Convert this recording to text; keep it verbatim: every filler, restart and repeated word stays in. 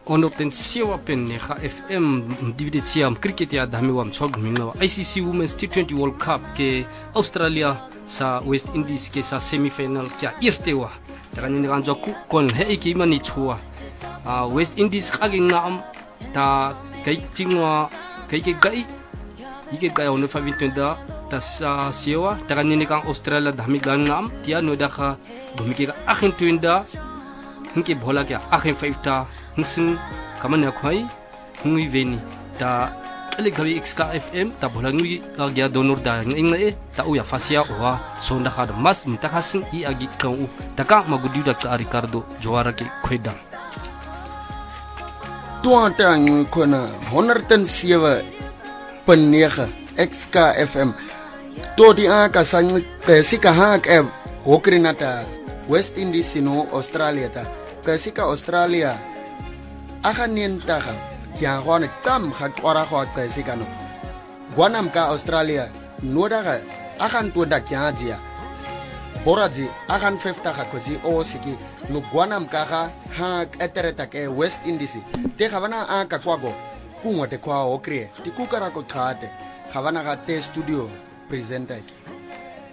Onotensiwa pen F M dividetiam cricket ya dami wam chog mingna I C C Women's T twenty World Cup ke Australia sa West Indies ke sa semifinal kya irtewa takani ni kanjo ku kon he ki mani chua West Indies kaging na am ta kai chingwa kai ke gai ike gai ono favintenda ta sa siwa takani ni kang Australia dami gan nam tia no da kha bumike ka akhin tuinda hinke bhola kya akhin faita Nsing kaman ya kwai ngui veni ta ele gawi X K F M ta bola ngui agya donor da ngina e ta uya fasia wa so nda khad mas mtakasin I agi kan u taka magudi da ta Ricardo Jawara ke kweda tuantang kona honderd zeven punt negen X K F M to di a ka sang te sika ha ke hokrinata West Indies no Australia ta ka sika Australia akan nienta ka yang kau nak tam hak orang kau tak sikano guanam ka Australia nuda ka akan tuanda kya aja boraji akan fifta ka koji o siki nu guanam ka ka hak etereta ke West Indies te kavana a ka kwago kunwa te kwa okrie ti kukara ko khate kavana ka te studio presenter